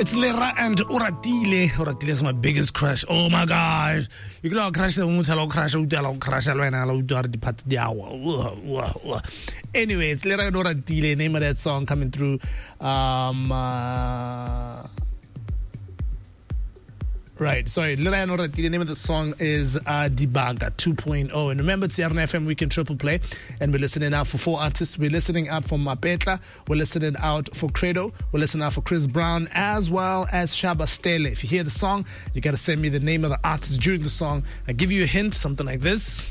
It's Lera and Oratile. Oratile is my biggest crush. Oh my gosh. You can crush the crush. Anyway, it's Lera and Oratile. Name of that song coming through. Right, sorry, Lera and Oratile. The name of the song is Dibanga 2.0. And remember, it's Yarn FM Weekend Triple Play. And we're listening out for 4 artists. We're listening out for Mapetla. We're listening out for Credo. We're listening out for Chris Brown, as well as Shaba Stele. If you hear the song, you got to send me the name of the artist during the song. I give you a hint, something like this,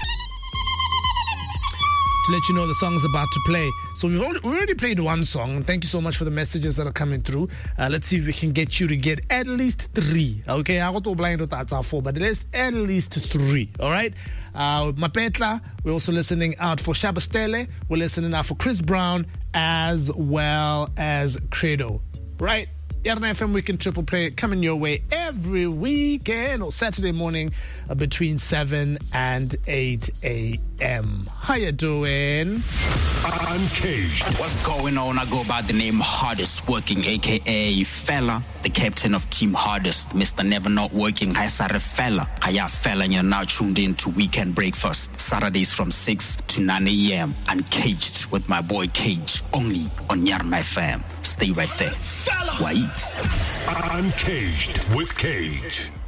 to let you know the song is about to play. So we already played one song. Thank you so much for the messages that are coming through. Let's see if we can get you to get at least 3. Okay, I got to blind that's 4, but at least 3. All right. Mapetla. We're also listening out for Shaba Stele. We're listening out for Chris Brown, as well as Credo. Right. Yarn FM Weekend Triple Play coming your way every weekend or Saturday morning between 7 and 8 a.m. How you doing? Uncaged. What's going on? I go by the name Hardest Working, aka Fella, the captain of Team Hardest, Mr. Never Not Working. Hi, Sarah Fella. Hiya, Fella, and you're now tuned in to Weekend Breakfast, Saturdays from 6 to 9 a.m. Uncaged with my boy Cage, only on Yarn FM. Stay right there. Why? Uncaged with Cage.